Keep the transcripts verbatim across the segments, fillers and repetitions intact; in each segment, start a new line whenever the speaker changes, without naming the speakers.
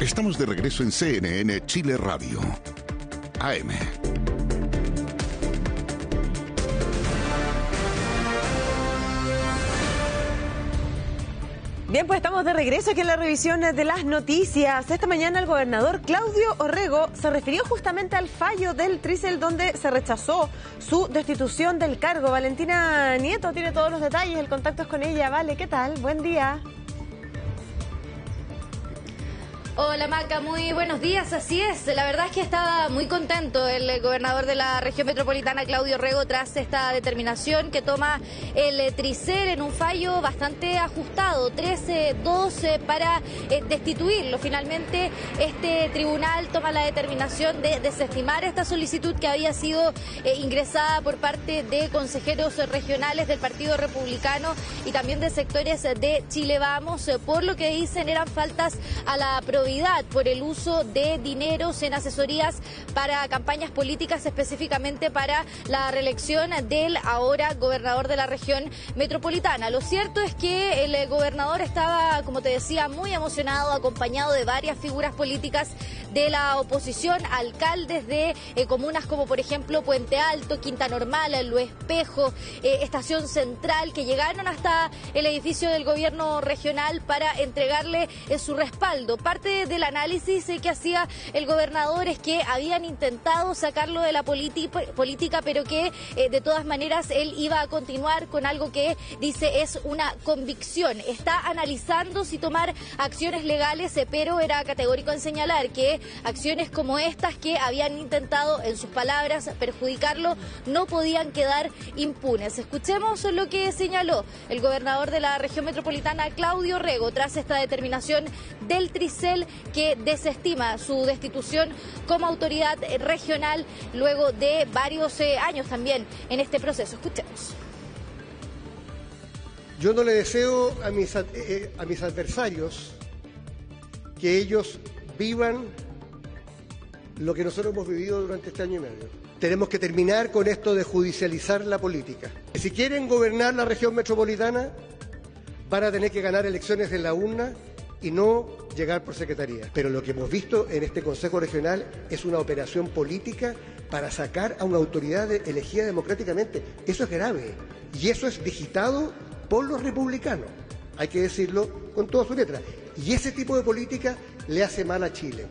Estamos de regreso en C N N Chile Radio. A M.
Bien, pues estamos de regreso aquí en la revisión de las noticias. Esta mañana el gobernador Claudio Orrego se refirió justamente al fallo del Trisel donde se rechazó su destitución del cargo. Valentina Nieto tiene todos los detalles, el contacto es con ella. Vale, ¿qué tal? Buen día.
Hola Maca, muy buenos días, así es, la verdad es que estaba muy contento el gobernador de la región metropolitana, Claudio Orrego, tras esta determinación que toma el Trisel en un fallo bastante ajustado, trece doce para eh, destituirlo. Finalmente este tribunal toma la determinación de desestimar esta solicitud que había sido eh, ingresada por parte de consejeros regionales del Partido Republicano y también de sectores de Chile Vamos, eh, por lo que dicen eran faltas a la probidad por el uso de dineros en asesorías para campañas políticas, específicamente para la reelección del ahora gobernador de la región metropolitana. Lo cierto es que el gobernador estaba, como te decía, muy emocionado, acompañado de varias figuras políticas de la oposición, alcaldes de eh, comunas como por ejemplo Puente Alto, Quinta Normal, Lo Espejo, eh, Estación Central, que llegaron hasta el edificio del gobierno regional para entregarle eh, su respaldo. Parte del análisis eh, que hacía el gobernador es que habían intentado sacarlo de la política, pero que eh, de todas maneras él iba a continuar con algo que dice es una convicción. Está analizando si tomar acciones legales, eh, pero era categórico en señalar que acciones como estas que habían intentado, en sus palabras, perjudicarlo, no podían quedar impunes. Escuchemos lo que señaló el gobernador de la región metropolitana, Claudio Orrego, tras esta determinación del Trisel que desestima su destitución como autoridad regional luego de varios eh, años también en este proceso. Escuchemos.
Yo no le deseo a mis, eh, a mis adversarios que ellos vivan lo que nosotros hemos vivido durante este año y medio. Tenemos que terminar con esto de judicializar la política. Si quieren gobernar la región metropolitana, van a tener que ganar elecciones en la urna y no llegar por secretaría. Pero lo que hemos visto en este Consejo Regional es una operación política para sacar a una autoridad elegida democráticamente. Eso es grave y eso es digitado por los republicanos. Hay que decirlo con toda su letra. Y ese tipo de política le hace mal a Chile.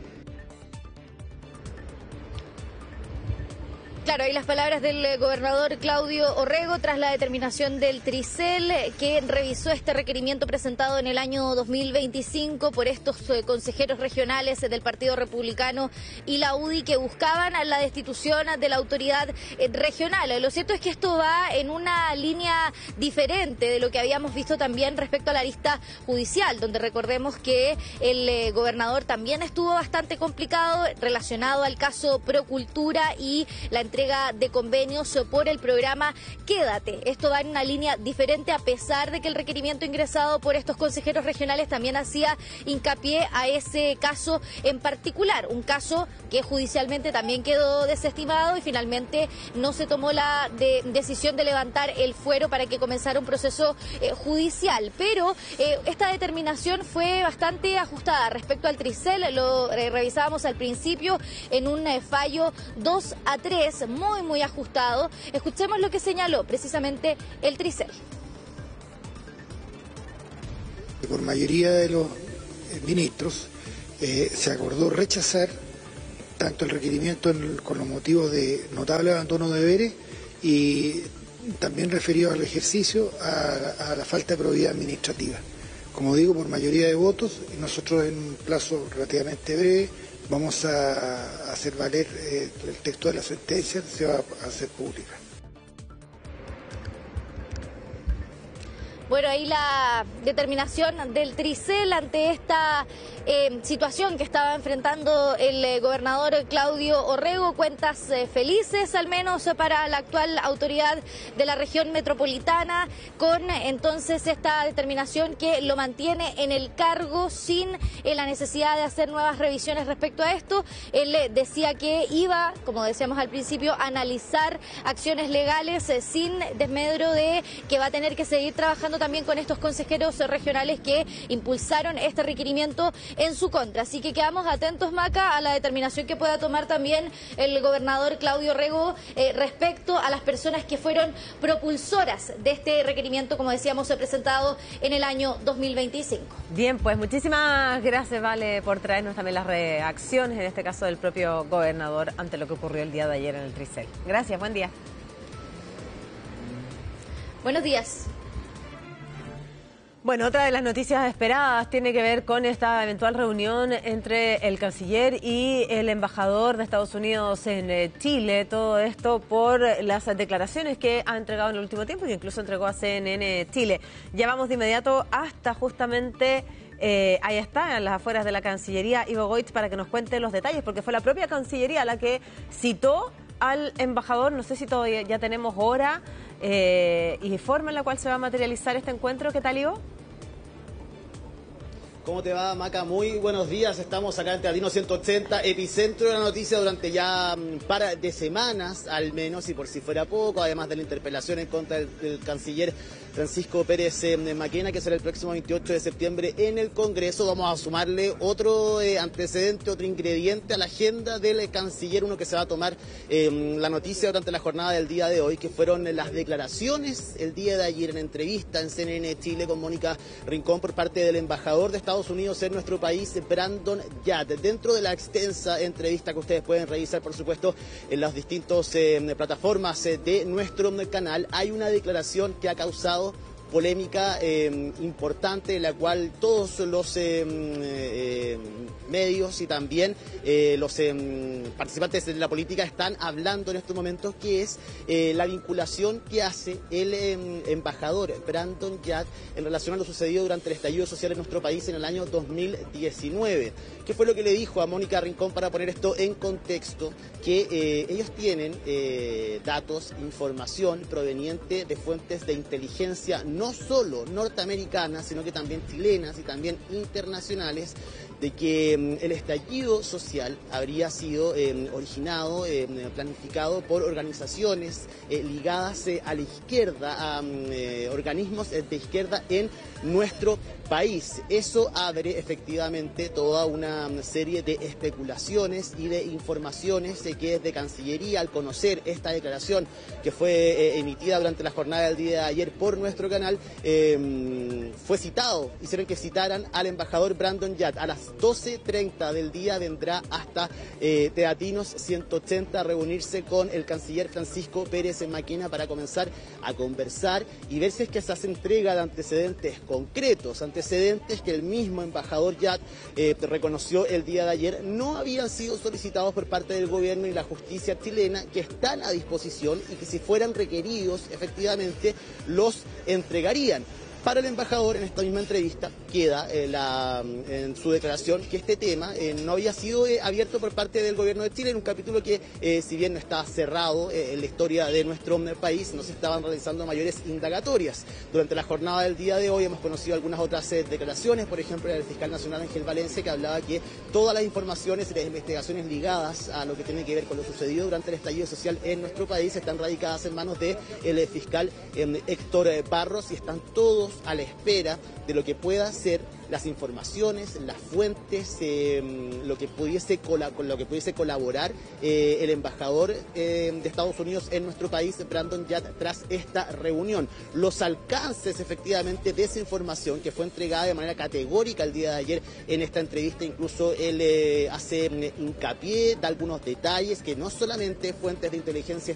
Claro, ahí las palabras del gobernador Claudio Orrego tras la determinación del Trisel que revisó este requerimiento presentado en el año dos mil veinticinco por estos eh, consejeros regionales del Partido Republicano y la U D I que buscaban la destitución de la autoridad eh, regional. Lo cierto es que esto va en una línea diferente de lo que habíamos visto también respecto a la lista judicial, donde recordemos que el eh, gobernador también estuvo bastante complicado relacionado al caso Procultura y la entrega de convenios por el programa Quédate. Esto va en una línea diferente a pesar de que el requerimiento ingresado por estos consejeros regionales también hacía hincapié a ese caso en particular, un caso que judicialmente también quedó desestimado y finalmente no se tomó la de, decisión de levantar el fuero para que comenzara un proceso eh, judicial. Pero eh, esta determinación fue bastante ajustada respecto al Trisel, lo eh, revisábamos al principio en un eh, fallo dos a tres, muy muy ajustado. Escuchemos lo que señaló precisamente el Trisel.
Por mayoría de los ministros eh, se acordó rechazar tanto el requerimiento en, con los motivos de notable abandono de deberes y también referido al ejercicio a, a la falta de probidad administrativa. Como digo, por mayoría de votos, nosotros en un plazo relativamente breve vamos a hacer valer eh, el texto de la sentencia, se va a hacer pública.
Bueno, ahí la determinación del Trisel ante esta eh, situación que estaba enfrentando el eh, gobernador Claudio Orrego. Cuentas eh, felices, al menos eh, para la actual autoridad de la región metropolitana, con eh, entonces esta determinación que lo mantiene en el cargo sin eh, la necesidad de hacer nuevas revisiones respecto a esto. Él eh, decía que iba, como decíamos al principio, a analizar acciones legales eh, sin desmedro de que va a tener que seguir trabajando también con estos consejeros regionales que impulsaron este requerimiento en su contra. Así que quedamos atentos, Maca, a la determinación que pueda tomar también el gobernador Claudio Rego eh, respecto a las personas que fueron propulsoras de este requerimiento, como decíamos, presentado en el año dos mil veinticinco.
Bien, pues muchísimas gracias, Vale, por traernos también las reacciones, en este caso del propio gobernador, ante lo que ocurrió el día de ayer en el Tricel. Gracias, buen día.
Buenos días.
Bueno, otra de las noticias esperadas tiene que ver con esta eventual reunión entre el canciller y el embajador de Estados Unidos en Chile. Todo esto por las declaraciones que ha entregado en el último tiempo y que incluso entregó a C N N Chile. Ya vamos de inmediato hasta justamente... Eh, ahí está, en las afueras de la Cancillería, Ivo Goitz, para que nos cuente los detalles, porque fue la propia Cancillería la que citó al embajador. No sé si todavía ya tenemos hora eh, y forma en la cual se va a materializar este encuentro. ¿Qué tal, Ivo?
¿Cómo te va, Maca? Muy buenos días. Estamos acá en Teatino ciento ochenta, epicentro de la noticia durante ya un par de semanas, al menos, y por si fuera poco, además de la interpelación en contra del, del canciller Francisco Pérez eh, Maquena, que será el próximo veintiocho de septiembre en el Congreso. Vamos a sumarle otro eh, antecedente, otro ingrediente a la agenda del canciller, uno que se va a tomar eh, la noticia durante la jornada del día de hoy, que fueron las declaraciones el día de ayer en entrevista en C N N Chile con Mónica Rincón por parte del embajador de Estados Unidos en nuestro país, Brandon Yat. Dentro de la extensa entrevista que ustedes pueden revisar, por supuesto, en las distintas eh, plataformas eh, de nuestro canal, hay una declaración que ha causado polémica eh, importante, en la cual todos los eh, eh, medios y también eh, los eh, participantes de la política están hablando en estos momentos, que es eh, la vinculación que hace el eh, embajador Brandon Yat en relación a lo sucedido durante el estallido social en nuestro país en el año dos mil diecinueve. ¿Qué fue lo que le dijo a Mónica Rincón para poner esto en contexto? Que eh, ellos tienen eh, datos, información proveniente de fuentes de inteligencia no solo norteamericanas, sino que también chilenas y también internacionales, de que eh, el estallido social habría sido eh, originado, eh, planificado por organizaciones eh, ligadas eh, a la izquierda, a eh, organismos de izquierda en nuestro país. Eso abre efectivamente toda una serie de especulaciones y de informaciones eh, que desde Cancillería, al conocer esta declaración que fue eh, emitida durante la jornada del día de ayer por nuestro canal, eh, fue citado, hicieron que citaran al embajador Brandon Yat. A las doce treinta del día vendrá hasta eh, Teatinos ciento ochenta a reunirse con el canciller Francisco Pérez Maquena para comenzar a conversar y ver si es que se hace entrega de antecedentes concretos, antecedentes que el mismo embajador Yat eh, reconoció el día de ayer no habían sido solicitados por parte del gobierno y la justicia chilena, que están a disposición y que si fueran requeridos efectivamente los entregarían. Para el embajador, en esta misma entrevista, queda eh, la, en su declaración que este tema eh, no había sido eh, abierto por parte del gobierno de Chile, en un capítulo que, eh, si bien no está cerrado eh, en la historia de nuestro país, no se estaban realizando mayores indagatorias. Durante la jornada del día de hoy hemos conocido algunas otras eh, declaraciones, por ejemplo, del fiscal nacional Ángel Valencia, que hablaba que todas las informaciones y las investigaciones ligadas a lo que tiene que ver con lo sucedido durante el estallido social en nuestro país están radicadas en manos del de fiscal eh, Héctor Barros, y están todos a la espera de lo que pueda ser las informaciones, las fuentes, eh, lo que pudiese con lo que pudiese colaborar eh, el embajador eh, de Estados Unidos en nuestro país, Brandon Yat, tras esta reunión. Los alcances efectivamente de esa información, que fue entregada de manera categórica el día de ayer en esta entrevista, incluso él eh, hace hincapié, da algunos detalles que no solamente fuentes de inteligencia